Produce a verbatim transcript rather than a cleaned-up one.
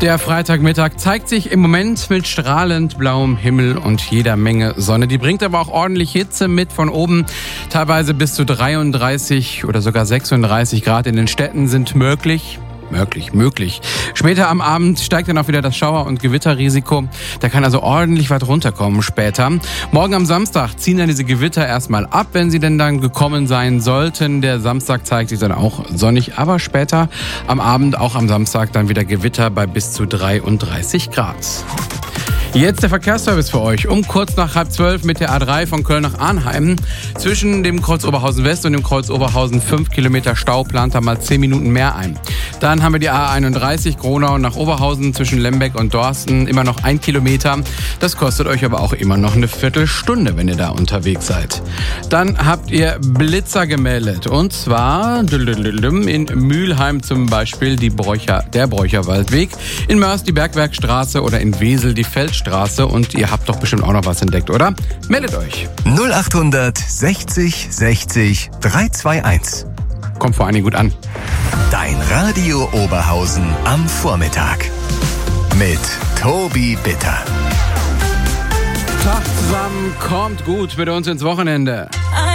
Der Freitagmittag zeigt sich im Moment mit strahlend blauem Himmel und jeder Menge Sonne. Die bringt aber auch ordentlich Hitze mit von oben. Teilweise bis zu dreiunddreißig oder sogar sechsunddreißig Grad in den Städten sind möglich. Möglich, möglich. Später am Abend steigt dann auch wieder das Schauer- und Gewitterrisiko. Da kann also ordentlich was runterkommen später. Morgen am Samstag ziehen dann diese Gewitter erstmal ab, wenn sie denn dann gekommen sein sollten. Der Samstag zeigt sich dann auch sonnig, aber später am Abend, auch am Samstag, dann wieder Gewitter bei bis zu dreiunddreißig Grad. Jetzt der Verkehrsservice für euch. Um kurz nach halb zwölf mit der A drei von Köln nach Arnheim. Zwischen dem Kreuz Oberhausen West und dem Kreuz Oberhausen fünf Kilometer Stau, plant da mal zehn Minuten mehr ein. Dann haben wir die A einunddreißig Gronau nach Oberhausen zwischen Lembeck und Dorsten. Immer noch ein Kilometer. Das kostet euch aber auch immer noch eine Viertelstunde, wenn ihr da unterwegs seid. Dann habt ihr Blitzer gemeldet. Und zwar in Mülheim zum Beispiel die Bräucher, der Bräucherwaldweg. In Mörs die Bergwerkstraße oder in Wesel die Feldstraße. Und ihr habt doch bestimmt auch noch was entdeckt, oder? Meldet euch. null achthundert sechzig sechzig dreihunderteinundzwanzig. Kommt vor allen Dingen gut an. Dein Radio Oberhausen am Vormittag. Mit Tobi Bitter. Tag zusammen, kommt gut mit uns ins Wochenende.